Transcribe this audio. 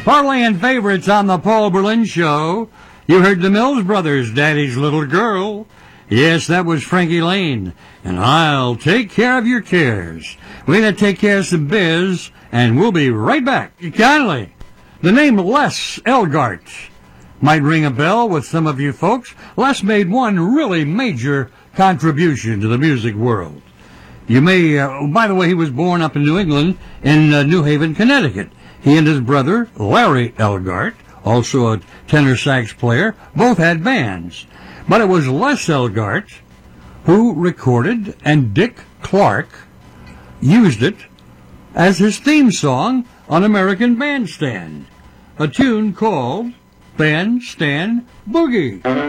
Parlaying favorites on the Paul Berlin Show. You heard the Mills Brothers, Daddy's Little Girl. Yes, that was Frankie Lane. And I'll take care of your cares. We're going to take care of some biz, and we'll be right back. Kindly. The name Les Elgart might ring a bell with some of you folks. Les made one really major contribution to the music world. You may, by the way, he was born up in New England in New Haven, Connecticut. He and his brother, Larry Elgart, also a tenor sax player, both had bands. But it was Les Elgart who recorded, and Dick Clark used it as his theme song on American Bandstand, a tune called Bandstand Boogie.